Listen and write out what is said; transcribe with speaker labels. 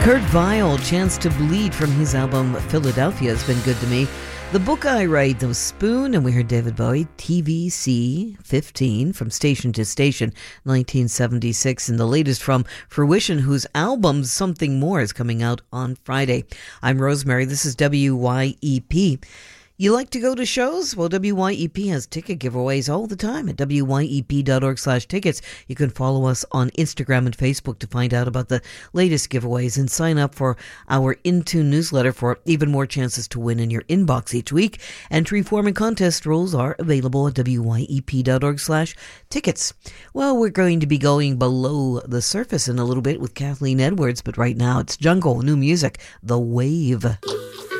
Speaker 1: Kurt Vile, Chance to Bleed from his album Philadelphia has been good to me. The Book I Write, The Spoon, and we heard David Bowie, TVC 15, From Station to Station, 1976, and the latest from Fruition, whose album Something More is coming out on Friday. I'm Rosemary, this is WYEP. You like to go to shows? Well, WYEP has ticket giveaways all the time at wyep.org/tickets. You can follow us on Instagram and Facebook to find out about the latest giveaways and sign up for our InTune newsletter for even more chances to win in your inbox each week. Entry form and contest rules are available at wyep.org/tickets. Well, we're going to be going below the surface in a little bit with Kathleen Edwards, but right now it's Jungle, new music, The Wave.